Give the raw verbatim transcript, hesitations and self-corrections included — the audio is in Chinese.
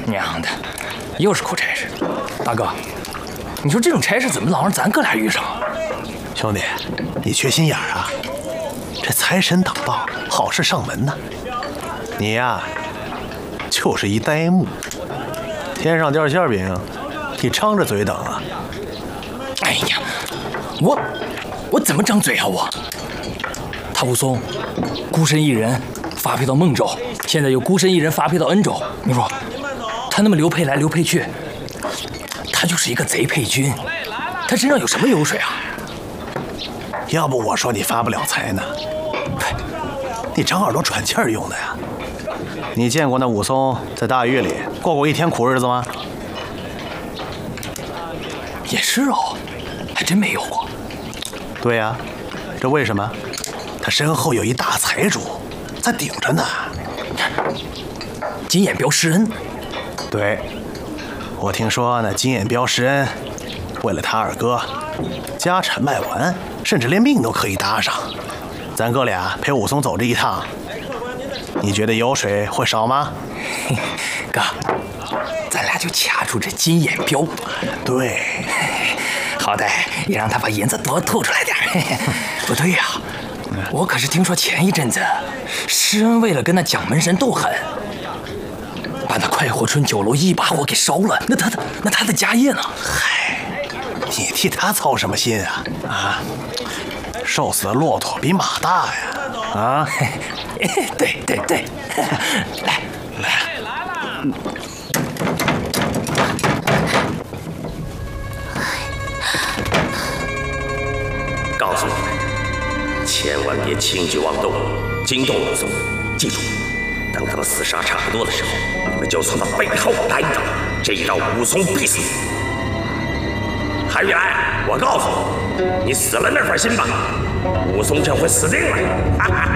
娘的，又是苦差事！大哥，你说这种差事怎么老让咱哥俩遇上？ 兄弟，你缺心眼儿啊！这财神等报，好事上门呢。你呀，就是一呆木，天上掉馅饼，你张着嘴等啊！ 哎呀，我我怎么张嘴啊我？他武松孤身一人发配到孟州，现在又孤身一人发配到恩州，你说他那么流配来流配去，他就是一个贼配军，他身上有什么油水啊？ 要不我说你发不了财呢，你长耳朵喘气儿用的呀。你见过那武松在大狱里过过一天苦日子吗？ 也是哦，还真没有过。 对呀，这为什么？他身后有一大财主在顶着呢。 金眼彪施恩。 对，我听说那金眼彪施恩，为了他二哥，家产卖完，甚至连命都可以搭上。咱哥俩陪武松走这一趟，你觉得油水会少吗？ 哥，咱俩就掐住这金眼彪。 对， 好歹也让他把银子多吐出来点。不对呀、啊，我可是听说前一阵子施恩为了跟那蒋门神斗狠，把那快活村酒楼一把火给烧了。那他的那他的家业呢？ 嗨，你替他操什么心啊？啊，瘦死的骆驼比马大呀！啊， 对对对，来来来了。 告诉你们，千万别轻举妄动，惊动武松。记住，等他们厮杀差不多的时候，你们就从他背后来一刀，这一刀武松必死。韩玉来，我告诉你，你死了那份心吧，武松就会死定了。哈哈。